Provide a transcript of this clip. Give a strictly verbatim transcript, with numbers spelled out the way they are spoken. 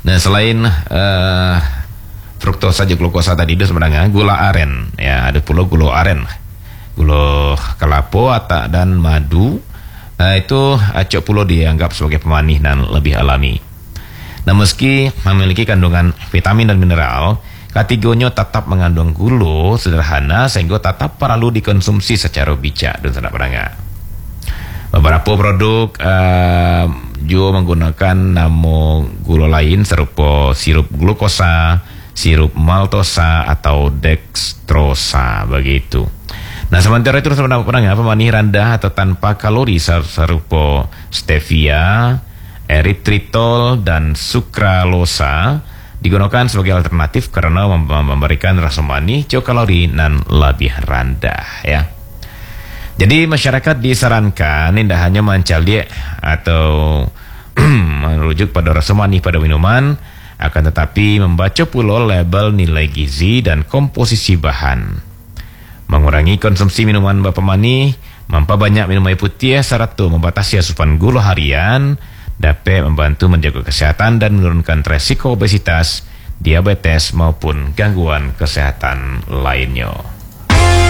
Nah, selain uh, fruktosa jeung glukosa tadi itu sebenarnya gula aren ya, ada pula gula aren, gula kelapa atau dan madu. Nah, itu acok pula dianggap sebagai pemanis dan lebih alami. Nah, meski memiliki kandungan vitamin dan mineral, ketigonya tetap mengandung gula sederhana sehingga tetap perlu dikonsumsi secara bijak dan tidak berangga. Beberapa produk uh, juga menggunakan nama gula lain serupa sirup glukosa, sirup maltosa atau dextrosa begitu. Nah, sementara itu sebenarnya pemanis rendah atau tanpa kalori serupa stevia, eritritol dan sukralosa digunakan sebagai alternatif karena memberikan rasa manis, jauh kalori dan lebih rendah ya. Jadi masyarakat disarankan tidak hanya mencari atau merujuk pada rasa manis pada minuman, akan tetapi membaca pula label nilai gizi dan komposisi bahan. Mengurangi konsumsi minuman berpemanis, memperbanyak minum air putih serta membatasi asupan gula harian dapat membantu menjaga kesehatan dan menurunkan resiko obesitas, diabetes maupun gangguan kesehatan lainnya.